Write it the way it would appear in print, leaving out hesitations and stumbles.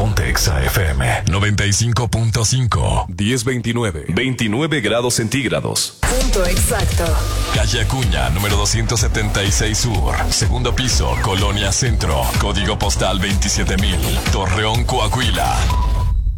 Ponte Exa FM 95.5. 1029. 29 grados centígrados. Punto exacto. Calle Acuña, número 276 Sur. Segundo piso, Colonia Centro. Código postal 27000. Torreón, Coahuila.